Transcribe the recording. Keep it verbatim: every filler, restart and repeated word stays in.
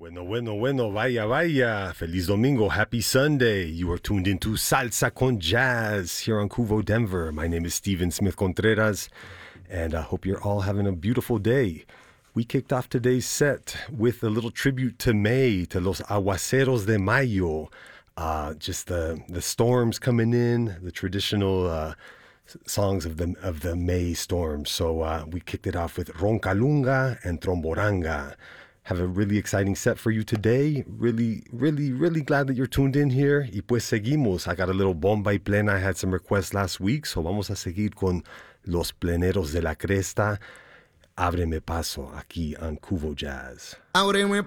Bueno, bueno, bueno, vaya, vaya. Feliz Domingo, happy Sunday. You are tuned into Salsa con Jazz here on Cuvo Denver. My name is Steven Smith Contreras, and I hope you're all having a beautiful day. We kicked off today's set with a little tribute to May, to Los Aguaceros de Mayo. Uh, just the, the storms coming in, the traditional uh, songs of the of the May storms. So uh, we kicked it off with Roncalunga and Tromboranga. Have a really exciting set for you today. Really, really, really glad that you're tuned in here. Y pues seguimos. I got a little bomba y plena. I had some requests last week, so vamos a seguir con Los Pleneros de la Cresta. Ábreme paso aquí on Cuvo Jazz. Ábreme